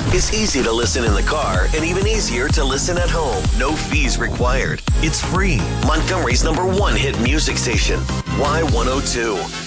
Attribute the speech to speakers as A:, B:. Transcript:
A: It's easy to listen in the car and even easier to listen at home. No fees required. It's free. Montgomery's #1 hit music station, Y102.